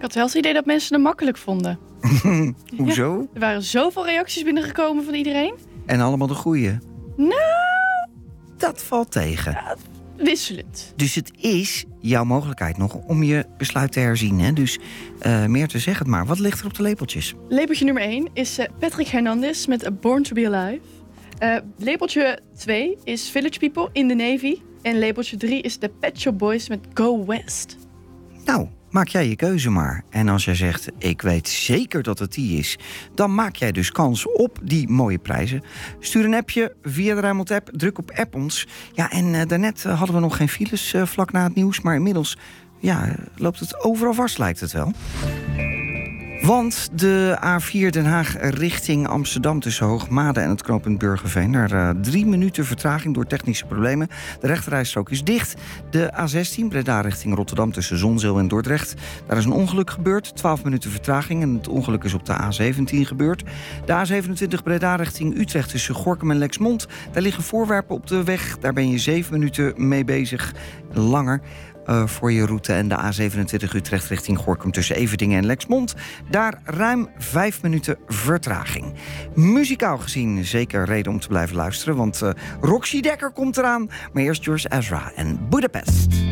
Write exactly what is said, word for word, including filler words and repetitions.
had wel het idee dat mensen het makkelijk vonden. Hoezo? Ja, er waren zoveel reacties binnengekomen van iedereen. En allemaal de goeie? Nou... Dat valt tegen. Ja, wisselend. Dus het is jouw mogelijkheid nog om je besluit te herzien. Hè? Dus uh, meer te zeg het maar. Wat ligt er op de lepeltjes? Lepeltje nummer één is uh, Patrick Hernandez met Born to be Alive. Uh, lepeltje twee is Village People in the Navy. En lepeltje drie is The Pet Shop Boys met Go West. Nou, maak jij je keuze maar. En als jij zegt, ik weet zeker dat het die is, dan maak jij dus kans op die mooie prijzen. Stuur een appje via de Rijnmond app, druk op app ons. Ja, en uh, daarnet uh, hadden we nog geen files uh, vlak na het nieuws, maar inmiddels ja, loopt het overal vast, lijkt het wel. Want de A vier Den Haag richting Amsterdam tussen Hoogmade en het knooppunt Burgerveen. Daar uh, drie minuten vertraging door technische problemen. De rechterrijstrook is dicht. De A zestien Breda richting Rotterdam tussen Zonzeel en Dordrecht. Daar is een ongeluk gebeurd. twaalf minuten vertraging en het ongeluk is op de A zeventien gebeurd. De A zevenentwintig Breda richting Utrecht tussen Gorinchem en Lexmond. Daar liggen voorwerpen op de weg. Daar ben je zeven minuten mee bezig. Langer. Uh, voor je route en de A zevenentwintig Utrecht richting Gorinchem tussen Everdingen en Lexmond. Daar ruim vijf minuten vertraging. Muzikaal gezien zeker reden om te blijven luisteren, want uh, Roxy Dekker komt eraan. Maar eerst George Ezra en Budapest.